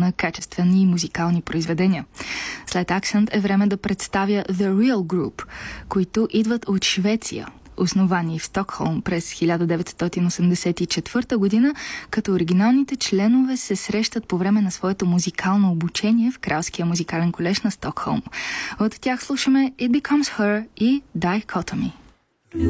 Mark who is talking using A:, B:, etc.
A: на качествени музикални произведения. След Accent е време да представя The Real Group, които идват от Швеция, основани в Стокхолм през 1984 година, като оригиналните членове се срещат по време на своето музикално обучение в Кралския музикален колеж на Стокхолм. От тях слушаме It Becomes Her и Dichotomy.